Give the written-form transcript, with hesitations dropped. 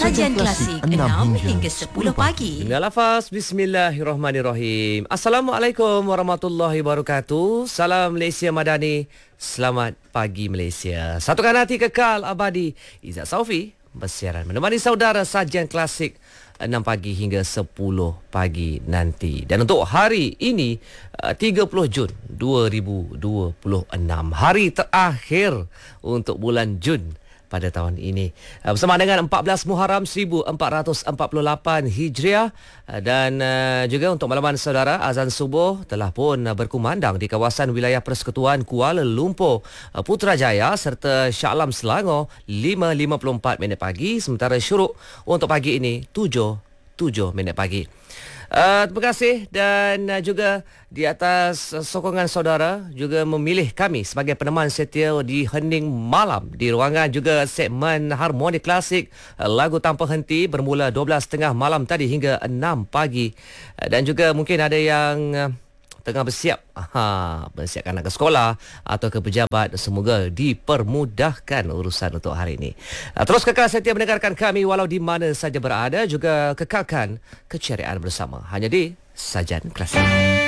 Sajian klasik 6 hingga 10 pagi. Dengan lafaz Bismillahirrahmanirrahim. Assalamualaikum warahmatullahi wabarakatuh. Salam Malaysia Madani. Selamat pagi Malaysia. Satukan hati kekal abadi. Izzat Saufi bersiaran menemani saudara sajian klasik 6 pagi hingga 10 pagi nanti. Dan untuk hari ini 30 Jun 2026, hari terakhir untuk bulan Jun pada tahun ini, bersama dengan 14 Muharram 1448 Hijriah. Dan juga untuk makluman saudara, azan subuh telah pun berkumandang di kawasan wilayah Persekutuan Kuala Lumpur, Putrajaya serta Shah Alam Selangor 5.54 minit pagi, sementara syuruk untuk pagi ini 7 minit pagi. Terima kasih dan juga di atas sokongan saudara juga memilih kami sebagai peneman setia di hening malam di ruangan juga segmen Harmoni Klasik, lagu tanpa henti bermula 12.30 malam tadi hingga 6 pagi. Dan juga mungkin ada yang tengah bersiapkan anak ke sekolah atau ke pejabat. Semoga dipermudahkan urusan untuk hari ini. Terus kekal setia mendengarkan kami walau di mana saja berada. Juga kekalkan keceriaan bersama hanya di Sajian Klasik.